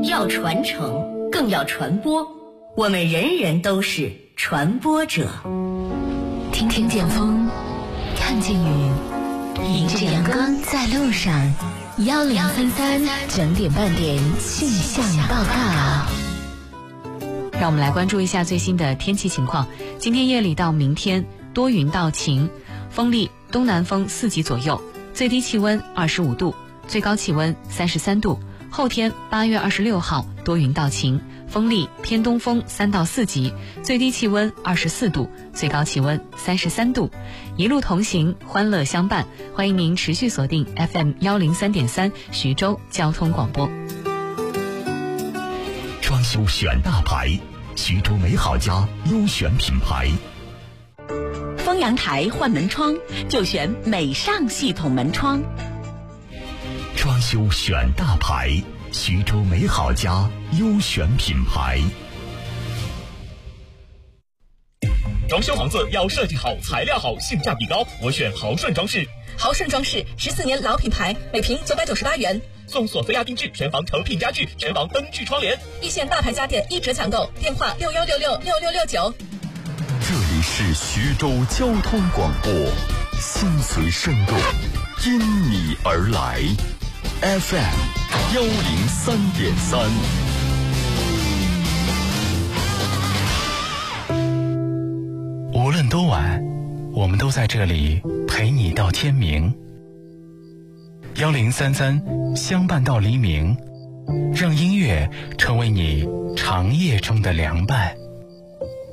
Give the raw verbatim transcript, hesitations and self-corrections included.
要传承，更要传播。我们人人都是传播者。 听听见风，看见雨，迎着阳光在路上。幺零三三整点半点气象报告。 让我们来关注一下最新的天气情况。今天夜里到明天多云到晴，风力东南风四级左右，最低气温二十五度，最高气温三十三度。后天八月二十六号多云到晴，风力偏东风三到四级，最低气温二十四度，最高气温三十三度。一路同行，欢乐相伴，欢迎您持续锁定 F M 幺零三点三徐州交通广播。 装修选大牌，徐州美好家优选品牌。 丰阳台换门窗就选美尚系统门窗。 装修选大牌，徐州美好家优选品牌。 装修房子要设计好、材料好、性价比高，我选豪顺装饰。 豪顺装饰十四年老品牌，每平九百九十八元， 送索菲亚定制全房成品家具、全房灯具窗帘， 一线大牌家电一折抢购，电话六幺六六六六六九。 这里是徐州交通广播，心随声动，因你而来。F M 幺零三点三。 无论多晚，我们都在这里陪你到天明。幺零三三相伴到黎明，让音乐成为你长夜中的凉伴。